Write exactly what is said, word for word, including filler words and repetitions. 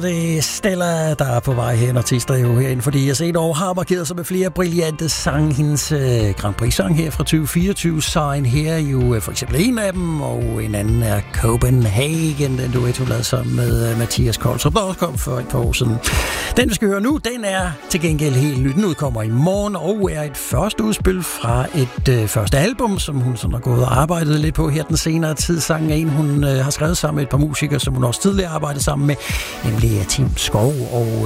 Det er Stella, der er på vej hen, artister jo herinde, fordi jeg set år har markeret sig med flere brillante sange. Hendes øh, Grand Prix-sang her fra tyve fireogtyve, Sign her jo øh, for eksempel en af dem, og en anden er Copenhagen, den duet, hun lavede sammen med øh, Mathias Kolstrup, der også kom for et par år siden. Den, vi skal høre nu, den er til gengæld helt ny. Den udkommer i morgen, og er et første udspil fra et øh, første album, som hun sådan har gået og arbejdet lidt på her den senere tid. Sangen er en, hun øh, har skrevet sammen med et par musikere, som hun også tidligere arbejdede sammen med, nemlig Tim Skov, og